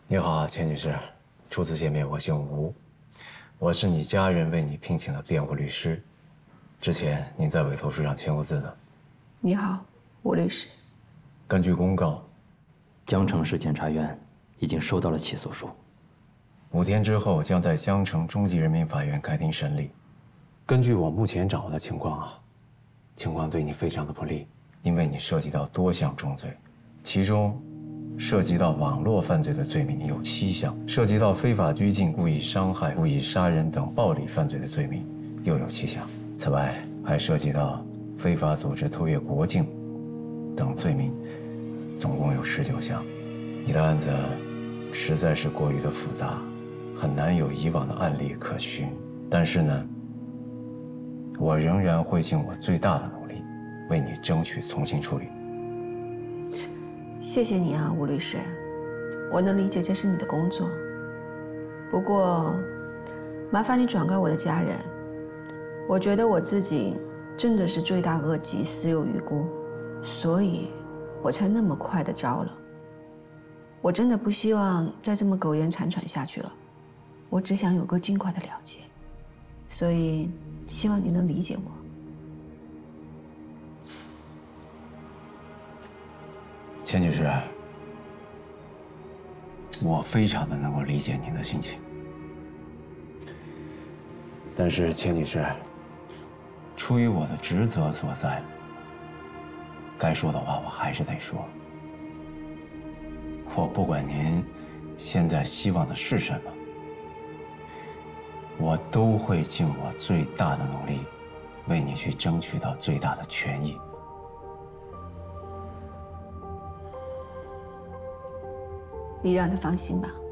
你好，钱女士，初次见面，我姓吴，我是你家人为你聘请的辩护律师。之前您在委托书上签过字的。 你好，吴律师。 根据公告， 江城市检察院已经收到了起诉书 ，5天之后将在江城中级人民法院开庭审理。根据我目前掌握的情况情况对你非常的不利，因为你涉及到多项重罪，其中涉及到网络犯罪的罪名有7项，涉及到非法拘禁、故意伤害、故意杀人等暴力犯罪的罪名又有7项。此外，还涉及到非法组织偷越国境等罪名，总共有19项。你的案子实在是过于的复杂，很难有以往的案例可循。但是呢，我仍然会尽我最大的努力，为你争取从轻处理。 谢谢你啊，吴律师，我能理解这是你的工作。不过，麻烦你转告我的家人，我觉得我自己真的是罪大恶极、死有余辜，所以我才那么快的招了。我真的不希望再这么苟延残喘下去了，我只想有个尽快的了结，所以希望你能理解我。 钱女士，我非常的能够理解您的心情，但是钱女士，出于我的职责所在，该说的话我还是得说。我不管您现在希望的是什么，我都会尽我最大的努力，为你去争取到最大的权益。 你让他放心吧。